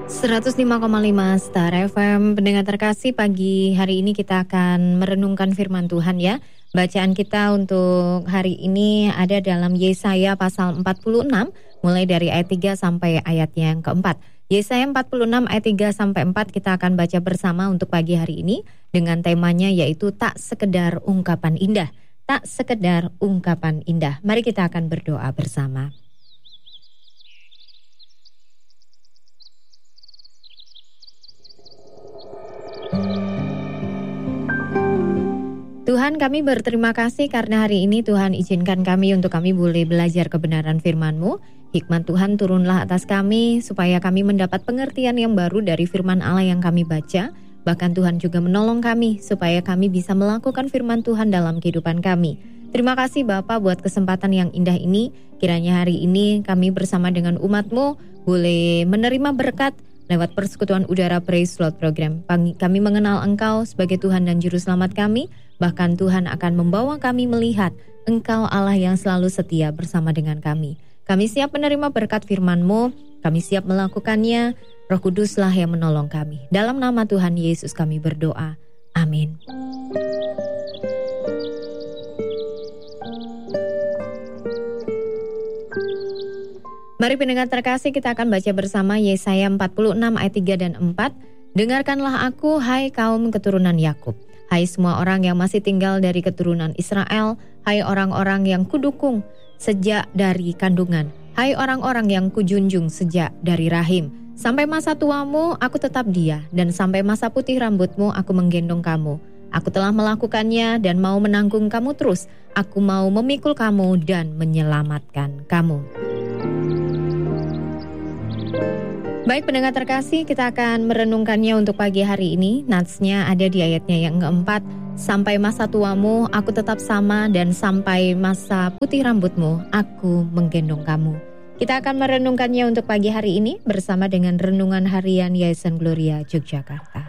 105,5 Star FM. Pendengar terkasih, pagi hari ini kita akan merenungkan firman Tuhan ya. Bacaan kita untuk hari ini ada dalam Yesaya pasal 46 mulai dari ayat 3 sampai ayatnya yang keempat. Yesaya 46 ayat 3 sampai 4 kita akan baca bersama untuk pagi hari ini dengan temanya yaitu tak sekedar ungkapan indah. Tak sekedar ungkapan indah. Mari kita akan berdoa bersama. Tuhan, kami berterima kasih karena hari ini Tuhan izinkan kami untuk kami boleh belajar kebenaran firman-Mu. Hikmat Tuhan turunlah atas kami supaya kami mendapat pengertian yang baru dari firman Allah yang kami baca. Bahkan Tuhan juga menolong kami supaya kami bisa melakukan firman Tuhan dalam kehidupan kami. Terima kasih Bapa buat kesempatan yang indah ini. Kiranya hari ini kami bersama dengan umat-Mu boleh menerima berkat lewat persekutuan udara Praise Lord Program. Kami mengenal Engkau sebagai Tuhan dan Juru Selamat kami. Bahkan Tuhan akan membawa kami melihat Engkau Allah yang selalu setia bersama dengan kami. Kami siap menerima berkat firman-Mu, kami siap melakukannya. Roh Kuduslah yang menolong kami. Dalam nama Tuhan Yesus kami berdoa. Amin. Mari pendengar terkasih, kita akan baca bersama Yesaya 46 ayat 3 dan 4. Dengarkanlah aku, hai kaum keturunan Yakub. Hai semua orang yang masih tinggal dari keturunan Israel, hai orang-orang yang kudukung sejak dari kandungan, hai orang-orang yang kujunjung sejak dari rahim. Sampai masa tuamu aku tetap dia, dan sampai masa putih rambutmu aku menggendong kamu. Aku telah melakukannya dan mau menanggung kamu terus. Aku mau memikul kamu dan menyelamatkan kamu. Baik pendengar terkasih, kita akan merenungkannya untuk pagi hari ini. Natsnya ada di ayatnya yang keempat. Sampai masa tuamu aku tetap sama, dan sampai masa putih rambutmu aku menggendong kamu. Kita akan merenungkannya untuk pagi hari ini bersama dengan Renungan Harian Yayasan Gloria Yogyakarta.